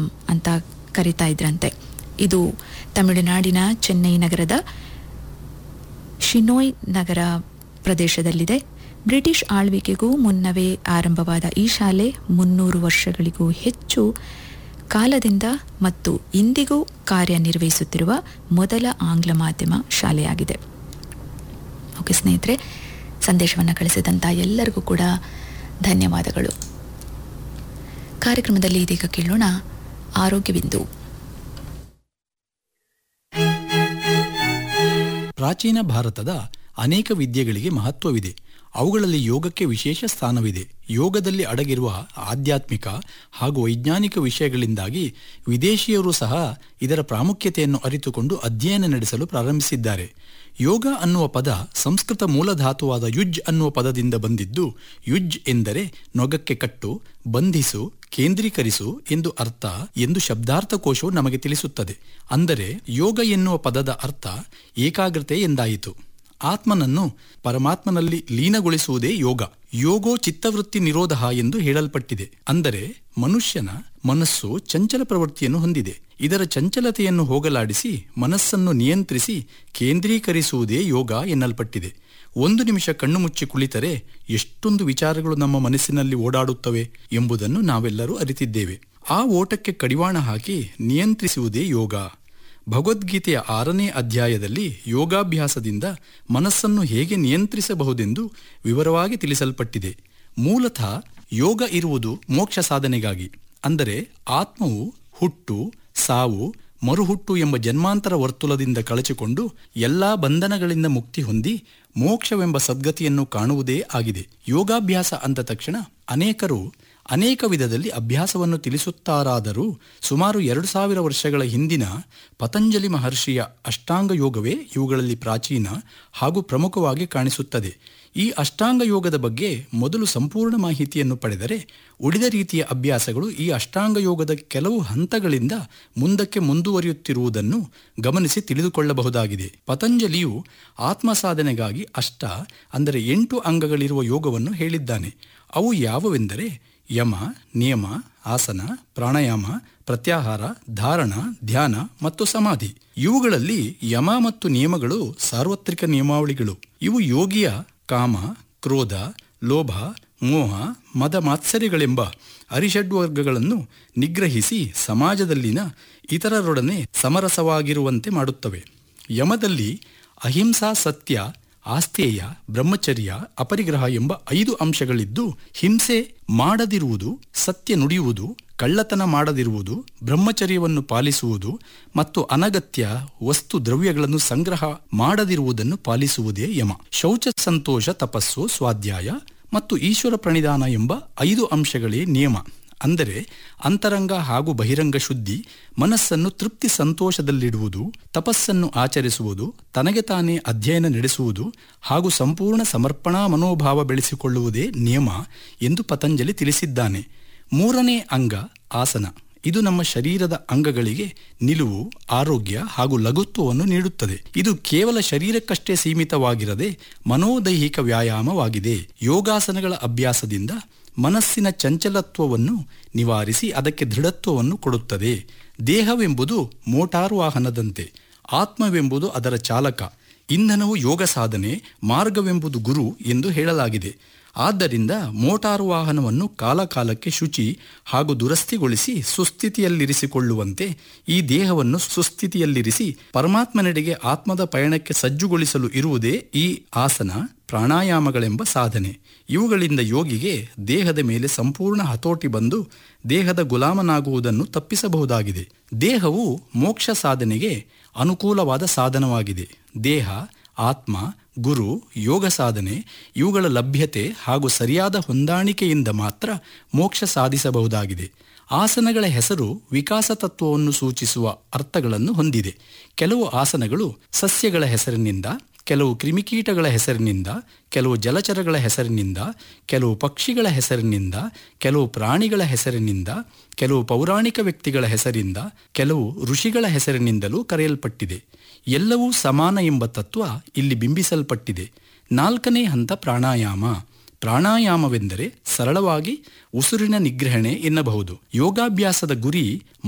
ಅಂತ ಕರೀತಾ ಇದ್ರಂತೆ. ಇದು ತಮಿಳುನಾಡಿನ ಚೆನ್ನೈ ನಗರದ ಶಿನೋಯ್ ನಗರ ಪ್ರದೇಶದಲ್ಲಿದೆ. ಬ್ರಿಟಿಷ್ ಆಳ್ವಿಕೆಗೂ ಮುನ್ನವೇ ಆರಂಭವಾದ ಈ ಶಾಲೆ 300 ವರ್ಷಗಳಿಗೂ ಹೆಚ್ಚು ಕಾಲದಿಂದ ಮತ್ತು ಇಂದಿಗೂ ಕಾರ್ಯನಿರ್ವಹಿಸುತ್ತಿರುವ ಮೊದಲ ಆಂಗ್ಲ ಮಾಧ್ಯಮ ಶಾಲೆಯಾಗಿದೆ. ಓಕೆ ಸ್ನೇಹಿತರೆ, ಸಂದೇಶವನ್ನು ಕಳಿಸಿದಂಥ ಎಲ್ಲರಿಗೂ ಕೂಡ ಧನ್ಯವಾದಗಳು. ಕಾರ್ಯಕ್ರಮದಲ್ಲಿ ಇದೀಗ ಕೇಳೋಣ ಆರೋಗ್ಯ ಬಿಂದು. ಪ್ರಾಚೀನ ಭಾರತದ ಅನೇಕ ವಿದ್ಯೆಗಳಿಗೆ ಮಹತ್ವವಿದೆ. ಅವುಗಳಲ್ಲಿ ಯೋಗಕ್ಕೆ ವಿಶೇಷ ಸ್ಥಾನವಿದೆ. ಯೋಗದಲ್ಲಿ ಅಡಗಿರುವ ಆಧ್ಯಾತ್ಮಿಕ ಹಾಗೂ ವೈಜ್ಞಾನಿಕ ವಿಷಯಗಳಿಂದಾಗಿ ವಿದೇಶಿಯರು ಸಹ ಇದರ ಪ್ರಾಮುಖ್ಯತೆಯನ್ನು ಅರಿತುಕೊಂಡು ಅಧ್ಯಯನ ನಡೆಸಲು ಪ್ರಾರಂಭಿಸಿದ್ದಾರೆ. ಯೋಗ ಅನ್ನುವ ಪದ ಸಂಸ್ಕೃತ ಮೂಲಧಾತುವಾದ ಯುಜ್ ಅನ್ನುವ ಪದದಿಂದ ಬಂದಿದ್ದು, ಯುಜ್ ಎಂದರೆ ನೊಗಕ್ಕೆ ಕಟ್ಟು, ಬಂಧಿಸು, ಕೇಂದ್ರೀಕರಿಸು ಎಂದು ಅರ್ಥ ಎಂದು ಶಬ್ದಾರ್ಥಕೋಶವು ನಮಗೆ ತಿಳಿಸುತ್ತದೆ. ಅಂದರೆ ಯೋಗ ಎನ್ನುವ ಪದದ ಅರ್ಥ ಏಕಾಗ್ರತೆ ಎಂದಾಯಿತು. ಆತ್ಮನನ್ನು ಪರಮಾತ್ಮನಲ್ಲಿ ಲೀನಗೊಳಿಸುವುದೇ ಯೋಗ. ಯೋಗೋ ಚಿತ್ತವೃತ್ತಿ ನಿರೋಧ ಎಂದು ಹೇಳಲ್ಪಟ್ಟಿದೆ. ಅಂದರೆ ಮನುಷ್ಯನ ಮನಸ್ಸು ಚಂಚಲ ಪ್ರವೃತ್ತಿಯನ್ನು ಹೊಂದಿದೆ. ಇದರ ಚಂಚಲತೆಯನ್ನು ಹೋಗಲಾಡಿಸಿ ಮನಸ್ಸನ್ನು ನಿಯಂತ್ರಿಸಿ ಕೇಂದ್ರೀಕರಿಸುವುದೇ ಯೋಗ ಎನ್ನಲ್ಪಟ್ಟಿದೆ. 1 ನಿಮಿಷ ಕಣ್ಣು ಮುಚ್ಚಿ ಕುಳಿತರೆ ಎಷ್ಟೊಂದು ವಿಚಾರಗಳು ನಮ್ಮ ಮನಸ್ಸಿನಲ್ಲಿ ಓಡಾಡುತ್ತವೆ ಎಂಬುದನ್ನು ನಾವೆಲ್ಲರೂ ಅರಿತಿದ್ದೇವೆ. ಆ ಓಟಕ್ಕೆ ಕಡಿವಾಣ ಹಾಕಿ ನಿಯಂತ್ರಿಸುವುದೇ ಯೋಗ. ಭಗವದ್ಗೀತೆಯ 6ನೇ ಅಧ್ಯಾಯದಲ್ಲಿ ಯೋಗಾಭ್ಯಾಸದಿಂದ ಮನಸ್ಸನ್ನು ಹೇಗೆ ನಿಯಂತ್ರಿಸಬಹುದೆಂದು ವಿವರವಾಗಿ ತಿಳಿಸಲ್ಪಟ್ಟಿದೆ. ಮೂಲತಃ ಯೋಗ ಇರುವುದು ಮೋಕ್ಷ ಸಾಧನೆಗಾಗಿ. ಅಂದರೆ ಆತ್ಮವು ಹುಟ್ಟು, ಸಾವು, ಮರುಹುಟ್ಟು ಎಂಬ ಜನ್ಮಾಂತರ ವರ್ತುಲದಿಂದ ಕಳಚಿಕೊಂಡು ಎಲ್ಲಾ ಬಂಧನಗಳಿಂದ ಮುಕ್ತಿ ಹೊಂದಿ ಮೋಕ್ಷವೆಂಬ ಸದ್ಗತಿಯನ್ನು ಕಾಣುವುದೇ ಆಗಿದೆ. ಯೋಗಾಭ್ಯಾಸ ಅಂದ ತಕ್ಷಣ ಅನೇಕರು ಅನೇಕ ವಿಧದಲ್ಲಿ ಅಭ್ಯಾಸವನ್ನು ತಿಳಿಸುತ್ತಾರಾದರೂ ಸುಮಾರು 2000 ವರ್ಷಗಳ ಹಿಂದಿನ ಪತಂಜಲಿ ಮಹರ್ಷಿಯ ಅಷ್ಟಾಂಗ ಯೋಗವೇ ಇವುಗಳಲ್ಲಿ ಪ್ರಾಚೀನ ಹಾಗೂ ಪ್ರಮುಖವಾಗಿ ಕಾಣಿಸುತ್ತದೆ. ಈ ಅಷ್ಟಾಂಗ ಯೋಗದ ಬಗ್ಗೆ ಮೊದಲು ಸಂಪೂರ್ಣ ಮಾಹಿತಿಯನ್ನು ಪಡೆದರೆ ಉಳಿದ ರೀತಿಯ ಅಭ್ಯಾಸಗಳು ಈ ಅಷ್ಟಾಂಗ ಯೋಗದ ಕೆಲವು ಹಂತಗಳಿಂದ ಮುಂದಕ್ಕೆ ಮುಂದುವರಿಯುತ್ತಿರುವುದನ್ನು ಗಮನಿಸಿ ತಿಳಿದುಕೊಳ್ಳಬಹುದಾಗಿದೆ. ಪತಂಜಲಿಯು ಆತ್ಮ ಸಾಧನೆಗಾಗಿ ಅಂದರೆ 8 ಅಂಗಗಳಿರುವ ಯೋಗವನ್ನು ಹೇಳಿದ್ದಾನೆ. ಅವು ಯಾವುವೆಂದರೆ ಯಮ, ನಿಯಮ, ಆಸನ, ಪ್ರಾಣಾಯಾಮ, ಪ್ರತ್ಯಾಹಾರ, ಧಾರಣ, ಧ್ಯಾನ ಮತ್ತು ಸಮಾಧಿ. ಇವುಗಳಲ್ಲಿ ಯಮ ಮತ್ತು ನಿಯಮಗಳು ಸಾರ್ವತ್ರಿಕ ನಿಯಮಾವಳಿಗಳು. ಇವು ಯೋಗಿಯ ಕಾಮ, ಕ್ರೋಧ, ಲೋಭ, ಮೋಹ, ಮದ ಮಾತ್ಸರ್ಯಗಳೆಂಬ ಅರಿಷಡ್ವರ್ಗಗಳನ್ನು ನಿಗ್ರಹಿಸಿ ಸಮಾಜದಲ್ಲಿನ ಇತರರೊಡನೆ ಸಮರಸವಾಗಿರುವಂತೆ ಮಾಡುತ್ತವೆ. ಯಮದಲ್ಲಿ ಅಹಿಂಸಾ, ಸತ್ಯ, ಆಸ್ತೇಯ, ಬ್ರಹ್ಮಚರ್ಯ, ಅಪರಿಗ್ರಹ ಎಂಬ 5 ಅಂಶಗಳಿದ್ದು, ಹಿಂಸೆ ಮಾಡದಿರುವುದು, ಸತ್ಯ ನುಡಿಯುವುದು, ಕಳ್ಳತನ ಮಾಡದಿರುವುದು, ಬ್ರಹ್ಮಚರ್ಯವನ್ನು ಪಾಲಿಸುವುದು ಮತ್ತು ಅನಗತ್ಯ ವಸ್ತು ದ್ರವ್ಯಗಳನ್ನು ಸಂಗ್ರಹ ಮಾಡದಿರುವುದನ್ನು ಪಾಲಿಸುವುದೇ ಯಮ. ಶೌಚ, ಸಂತೋಷ, ತಪಸ್ಸು, ಸ್ವಾಧ್ಯಾಯ ಮತ್ತು ಈಶ್ವರ ಪ್ರಣಿಧಾನ ಎಂಬ 5 ಅಂಶಗಳೇ ನಿಯಮ. ಅಂದರೆ ಅಂತರಂಗ ಹಾಗೂ ಬಹಿರಂಗ ಶುದ್ಧಿ, ಮನಸ್ಸನ್ನು ತೃಪ್ತಿ ಸಂತೋಷದಲ್ಲಿಡುವುದು, ತಪಸ್ಸನ್ನು ಆಚರಿಸುವುದು, ತನಗೆ ತಾನೇ ಅಧ್ಯಯನ ನಡೆಸುವುದು ಹಾಗೂ ಸಂಪೂರ್ಣ ಸಮರ್ಪಣಾ ಮನೋಭಾವ ಬೆಳೆಸಿಕೊಳ್ಳುವುದೇ ನಿಯಮ ಎಂದು ಪತಂಜಲಿ ತಿಳಿಸಿದ್ದಾನೆ. 3ನೇ ಅಂಗ ಆಸನ. ಇದು ನಮ್ಮ ಶರೀರದ ಅಂಗಗಳಿಗೆ ನಿಲುವು, ಆರೋಗ್ಯ ಹಾಗೂ ಲಘುತ್ವವನ್ನು ನೀಡುತ್ತದೆ. ಇದು ಕೇವಲ ಶರೀರಕ್ಕಷ್ಟೇ ಸೀಮಿತವಾಗಿರದೆ ಮನೋದೈಹಿಕ ವ್ಯಾಯಾಮವಾಗಿದೆ. ಯೋಗಾಸನಗಳ ಅಭ್ಯಾಸದಿಂದ ಮನಸ್ಸಿನ ಚಂಚಲತ್ವವನ್ನು ನಿವಾರಿಸಿ ಅದಕ್ಕೆ ದೃಢತ್ವವನ್ನು ಕೊಡುತ್ತದೆ. ದೇಹವೆಂಬುದು ಮೋಟಾರು ವಾಹನದಂತೆ, ಆತ್ಮವೆಂಬುದು ಅದರ ಚಾಲಕ. ಇಂಧನವು ಯೋಗ ಸಾಧನೆ, ಮಾರ್ಗವೆಂಬುದು ಗುರು ಎಂದು ಹೇಳಲಾಗಿದೆ. ಆದ್ದರಿಂದ ಮೋಟಾರು ವಾಹನವನ್ನು ಕಾಲಕಾಲಕ್ಕೆ ಶುಚಿ ಹಾಗೂ ದುರಸ್ತಿಗೊಳಿಸಿ ಸುಸ್ಥಿತಿಯಲ್ಲಿರಿಸಿಕೊಳ್ಳುವಂತೆ ಈ ದೇಹವನ್ನು ಸುಸ್ಥಿತಿಯಲ್ಲಿರಿಸಿ ಪರಮಾತ್ಮನೆಡೆಗೆ ಆತ್ಮದ ಪಯಣಕ್ಕೆ ಸಜ್ಜುಗೊಳಿಸಲು ಇರುವುದೇ ಈ ಆಸನ, ಪ್ರಾಣಾಯಾಮಗಳೆಂಬ ಸಾಧನೆ. ಇವುಗಳಿಂದ ಯೋಗಿಗೆ ದೇಹದ ಮೇಲೆ ಸಂಪೂರ್ಣ ಹತೋಟಿ ಬಂದು ದೇಹದ ಗುಲಾಮನಾಗುವುದನ್ನು ತಪ್ಪಿಸಬಹುದಾಗಿದೆ. ದೇಹವು ಮೋಕ್ಷ ಸಾಧನೆಗೆ ಅನುಕೂಲವಾದ ಸಾಧನವಾಗಿದೆ. ದೇಹ, ಆತ್ಮ, ಗುರು, ಯೋಗ ಸಾಧನೆ ಇವುಗಳ ಲಭ್ಯತೆ ಹಾಗೂ ಸರಿಯಾದ ಹೊಂದಾಣಿಕೆಯಿಂದ ಮಾತ್ರ ಮೋಕ್ಷ ಸಾಧಿಸಬಹುದಾಗಿದೆ. ಆಸನಗಳ ಹೆಸರು ವಿಕಾಸ ತತ್ವವನ್ನು ಸೂಚಿಸುವ ಅರ್ಥಗಳನ್ನು ಹೊಂದಿದೆ. ಕೆಲವು ಆಸನಗಳು ಸಸ್ಯಗಳ ಹೆಸರಿನಿಂದ, ಕೆಲವು ಕ್ರಿಮಿಕೀಟಗಳ ಹೆಸರಿನಿಂದ, ಕೆಲವು ಜಲಚರಗಳ ಹೆಸರಿನಿಂದ, ಕೆಲವು ಪಕ್ಷಿಗಳ ಹೆಸರಿನಿಂದ, ಕೆಲವು ಪ್ರಾಣಿಗಳ ಹೆಸರಿನಿಂದ, ಕೆಲವು ಪೌರಾಣಿಕ ವ್ಯಕ್ತಿಗಳ ಹೆಸರಿಂದ, ಕೆಲವು ಋಷಿಗಳ ಹೆಸರಿನಿಂದಲೂ ಕರೆಯಲ್ಪಟ್ಟಿದೆ. ಎಲ್ಲವೂ ಸಮಾನ ಎಂಬ ತತ್ವ ಇಲ್ಲಿ ಬಿಂಬಿಸಲ್ಪಟ್ಟಿದೆ. 4ನೇ ಹಂತ ಪ್ರಾಣಾಯಾಮ. ಪ್ರಾಣಾಯಾಮವೆಂದರೆ ಸರಳವಾಗಿ ಉಸಿರಿನ ನಿಗ್ರಹಣೆ ಎನ್ನಬಹುದು. ಯೋಗಾಭ್ಯಾಸದ ಗುರಿ